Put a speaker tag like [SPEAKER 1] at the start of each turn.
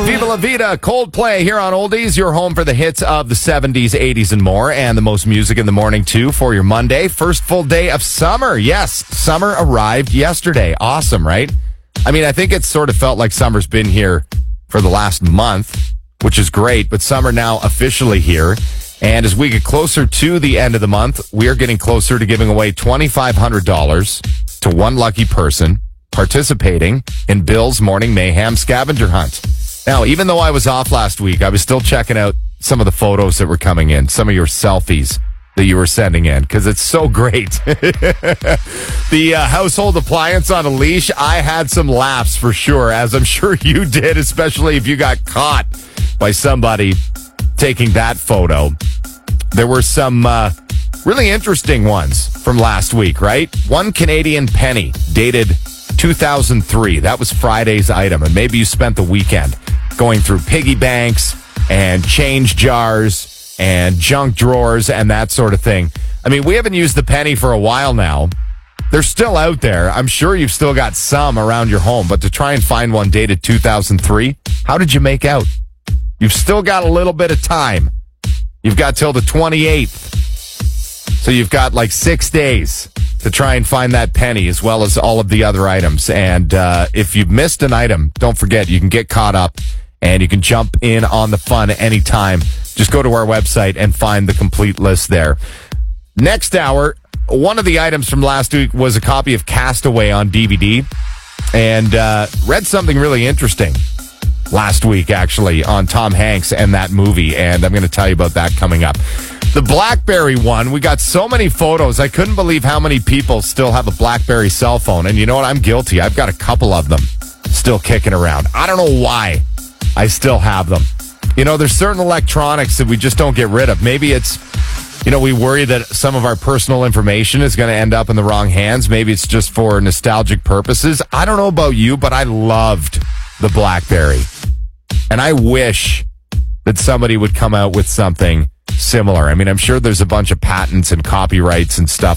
[SPEAKER 1] Viva La Vida, Coldplay here on Oldies, your home for the hits of the 70s, 80s, and more, and the most music in the morning, too, for your Monday. First full day of summer. Yes, summer arrived yesterday. Awesome, right? I mean, I think it's sort of felt like summer's been here for the last month, which is great, but summer now officially here. And as we get closer to the end of the month, we are getting closer to giving away $2,500 to one lucky person participating in Bill's Morning Mayhem scavenger hunt. Now, even though I was off last week, I was still checking out some of the photos that were coming in, some of your selfies that you were sending in, because it's so great. The household appliance on a leash, I had some laughs for sure, as I'm sure you did, especially if you got caught by somebody taking that photo. There were some really interesting ones from last week, right? One Canadian penny dated 2003. That was Friday's item. And maybe you spent the weekend going through piggy banks and change jars and junk drawers and that sort of thing. I mean, we haven't used the penny for a while now. They're still out there. I'm sure you've still got some around your home, but to try and find one dated 2003, how did you make out? You've still got a little bit of time. You've got till the 28th. So you've got like 6 days to try and find that penny as well as all of the other items. And if you've missed an item, don't forget, you can get caught up and you can jump in on the fun anytime. Just go to our website and find the complete list there. Next hour, one of the items from last week was a copy of Castaway on DVD. And read something really interesting last week, actually, on Tom Hanks and that movie. And I'm going to tell you about that coming up. The BlackBerry one, we got so many photos. I couldn't believe how many people still have a BlackBerry cell phone. And you know what? I'm guilty. I've got a couple of them still kicking around. I don't know why I still have them. You know, there's certain electronics that we just don't get rid of. Maybe it's, you know, we worry that some of our personal information is going to end up in the wrong hands. Maybe it's just for nostalgic purposes. I don't know about you, but I loved the BlackBerry. And I wish that somebody would come out with something similar. I mean, I'm sure there's a bunch of patents and copyrights and stuff